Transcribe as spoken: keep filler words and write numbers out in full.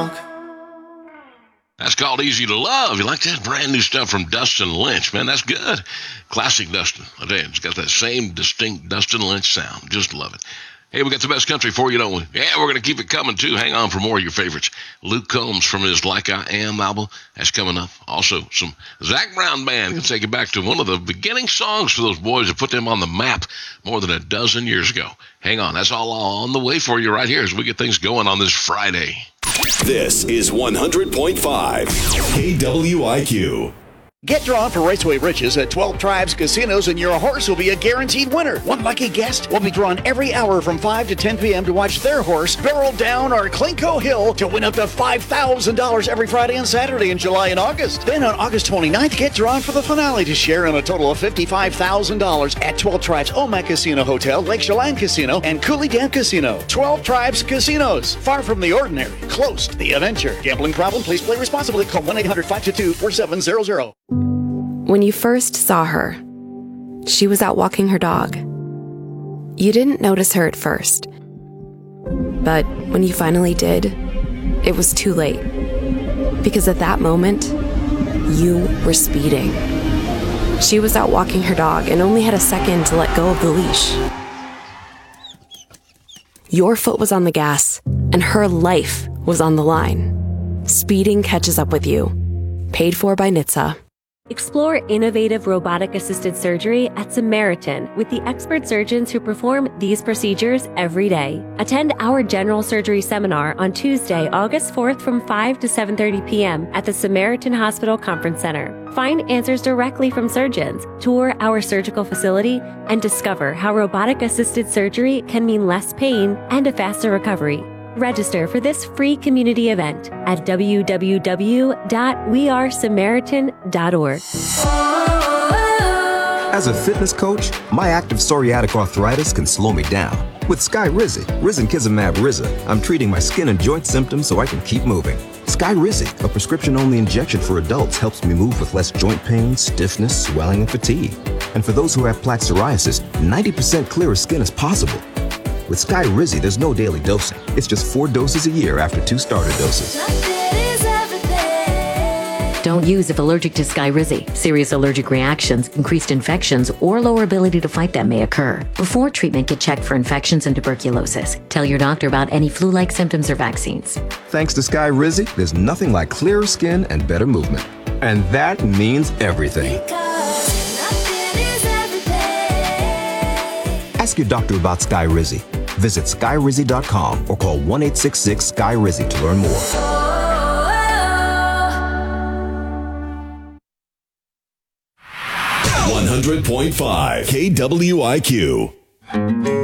talk. That's called Easy to Love. You like that? Brand new stuff from Dustin Lynch. Man, that's good. Classic Dustin. I tell you, it's got that same distinct Dustin Lynch sound. Just love it. Hey, we got the best country for you, don't we? Yeah, we're going to keep it coming, too. Hang on for more of your favorites. Luke Combs from his Like I Am album. That's coming up. Also, some Zac Brown Band. Going to take you back to one of the beginning songs for those boys that put them on the map more than a dozen years ago. Hang on. That's all on the way for you right here as we get things going on this Friday. This is one hundred point five K W I Q. Get drawn for Raceway Riches at twelve Tribes Casinos and your horse will be a guaranteed winner. One lucky guest will be drawn every hour from five to ten p.m. to watch their horse barrel down our Clinco Hill to win up to five thousand dollars every Friday and Saturday in July and August. Then on August twenty-ninth, get drawn for the finale to share in a total of fifty-five thousand dollars at twelve Tribes Omak Casino Hotel, Lake Chelan Casino, and Coulee Dam Casino. twelve Tribes Casinos. Far from the ordinary, close to the adventure. Gambling problem? Please play responsibly. Call one eight hundred five two two four seven zero zero. When you first saw her, she was out walking her dog. You didn't notice her at first. But when you finally did, it was too late. Because at that moment, you were speeding. She was out walking her dog and only had a second to let go of the leash. Your foot was on the gas, and her life was on the line. Speeding catches up with you. Paid for by N H T S A. Explore innovative robotic-assisted surgery at Samaritan with the expert surgeons who perform these procedures every day. Attend our general surgery seminar on Tuesday, August fourth from five to seven thirty p.m. at the Samaritan Hospital Conference Center. Find answers directly from surgeons, tour our surgical facility, and discover how robotic-assisted surgery can mean less pain and a faster recovery. Register for this free community event at w w w dot we are samaritan dot org. As a fitness coach, my active psoriatic arthritis can slow me down. With Skyrizi, risankizumab Riza, I'm treating my skin and joint symptoms so I can keep moving. Skyrizi, a prescription-only injection for adults, helps me move with less joint pain, stiffness, swelling, and fatigue. And for those who have plaque psoriasis, ninety percent clearer skin is possible. With Skyrizi, there's no daily dosing. It's just four doses a year after two starter doses. Don't use if allergic to Skyrizi. Serious allergic reactions, increased infections, or lower ability to fight them may occur. Before treatment, get checked for infections and tuberculosis. Tell your doctor about any flu-like symptoms or vaccines. Thanks to Skyrizi, there's nothing like clearer skin and better movement. And that means everything. Ask your doctor about Skyrizi. Visit skyrizi dot com or call one eight six six Sky Rizi to learn more. one hundred point five K W I Q.